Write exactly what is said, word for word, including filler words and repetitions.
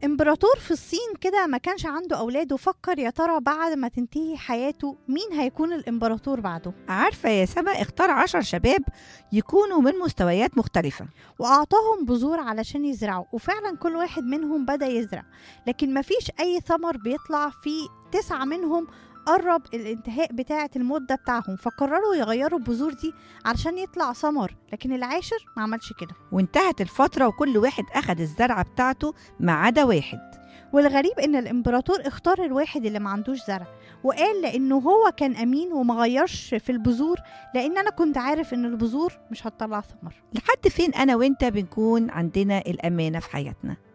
امبراطور في الصين كده ما كانش عنده أولاد، وفكر يا ترى بعد ما تنتهي حياته مين هيكون الامبراطور بعده. عارفة يا سما، اختار عشر شباب يكونوا من مستويات مختلفة. وأعطاهم بذور علشان يزرعوا، وفعلا كل واحد منهم بدأ يزرع، لكن مفيش أي ثمر بيطلع. في تسعة منهم قرب الانتهاء بتاعة المدة بتاعهم، فقرروا يغيروا البذور دي علشان يطلع ثمر، لكن العاشر ما عملش كده. وانتهت الفترة وكل واحد أخد الزرعة بتاعته ما عدا واحد. والغريب ان الامبراطور اختار الواحد اللي ما عندوش زرع، وقال لانه هو كان امين وما غيرش في البذور، لان انا كنت عارف ان البذور مش هتطلع ثمر. لحد فين أنا وإنت بنكون عندنا الأمانة في حياتنا؟